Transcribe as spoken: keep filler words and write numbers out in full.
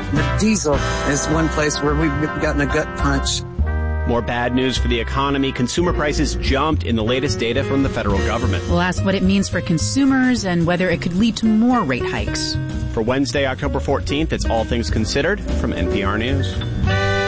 The diesel is one place where we've gotten a gut punch. More bad news for the economy. Consumer prices jumped in the latest data from the federal government. We'll ask what it means for consumers and whether it could lead to more rate hikes. For Wednesday, October fourteenth, it's All Things Considered from N P R News.